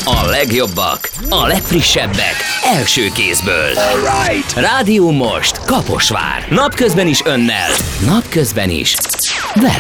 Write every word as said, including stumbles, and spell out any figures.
A legjobbak, a legfrissebbek, első kézből. Alright. Rádió most Kaposvár. Napközben is önnel, napközben is veled.